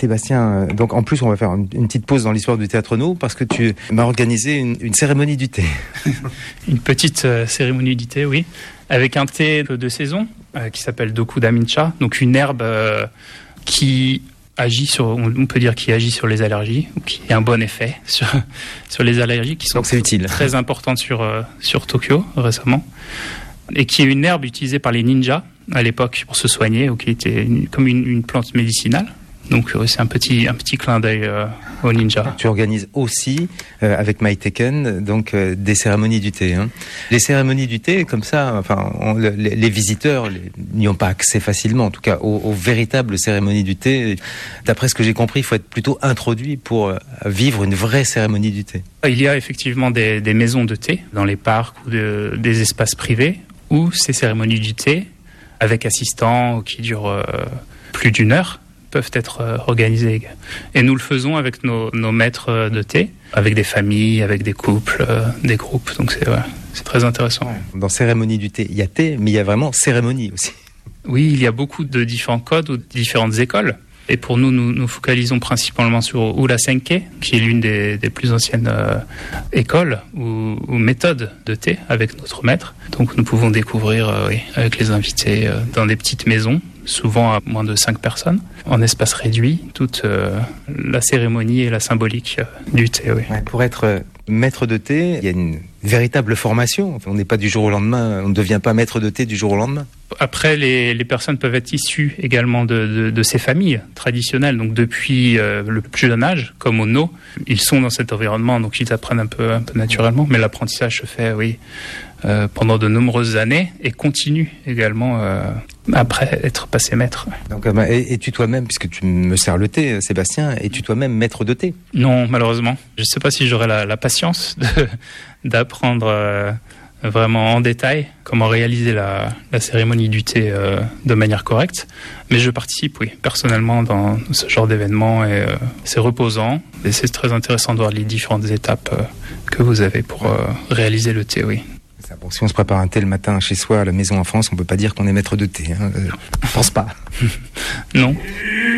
Sébastien, donc en plus on va faire une petite pause dans l'histoire du Théâtre No parce que tu m'as organisé une cérémonie du thé. Une petite cérémonie du thé, oui, avec un thé de saison qui s'appelle Doku Damincha, donc une herbe qui agit on peut dire qui agit sur les allergies, ou qui a un bon effet sur les allergies qui sont donc c'est utile. Très importantes sur Tokyo récemment, et qui est une herbe utilisée par les ninjas à l'époque pour se soigner, ou qui était comme une plante médicinale. Donc c'est un petit clin d'œil aux ninjas. Tu organises aussi avec MyTaken donc des cérémonies du thé. Hein. Les cérémonies du thé, comme ça, enfin les visiteurs n'y ont pas accès facilement. En tout cas, aux véritables cérémonies du thé. D'après ce que j'ai compris, il faut être plutôt introduit pour vivre une vraie cérémonie du thé. Il y a effectivement des maisons de thé dans les parcs ou des espaces privés où ces cérémonies du thé, avec assistants qui durent plus d'1 heure, peuvent être organisées. Et nous le faisons avec nos maîtres de thé, avec des familles, avec des couples, des groupes. Donc c'est très intéressant. Dans cérémonie du thé, il y a thé, mais il y a vraiment cérémonie aussi. Oui, il y a beaucoup de différents codes ou de différentes écoles. Et pour nous focalisons principalement sur Ura Senke, qui est l'une des plus anciennes écoles ou méthodes de thé avec notre maître. Donc nous pouvons découvrir avec les invités dans des petites maisons, souvent à moins de 5 personnes, en espace réduit, toute la cérémonie et la symbolique du thé. Oui. Ouais, pour être maître de thé, il y a une véritable formation. On n'est pas du jour au lendemain, on ne devient pas maître de thé du jour au lendemain. Après, les personnes peuvent être issues également de ces familles traditionnelles, donc depuis le plus jeune âge, comme au No, ils sont dans cet environnement, donc ils apprennent un peu naturellement, mais l'apprentissage se fait, pendant de nombreuses années et continue également après être passé maître. Donc, es-tu toi-même, puisque tu me sers le thé, Sébastien, es-tu toi-même maître de thé ? Non, malheureusement. Je ne sais pas si j'aurai la patience d'apprendre vraiment en détail comment réaliser la cérémonie du thé de manière correcte. Mais je participe, oui, personnellement dans ce genre d'événement et c'est reposant. Et c'est très intéressant de voir les différentes étapes que vous avez pour réaliser le thé, oui. Bon, si on se prépare un thé le matin chez soi à la maison en France, on peut pas dire qu'on est maître de thé. Hein. Je pense pas. Non.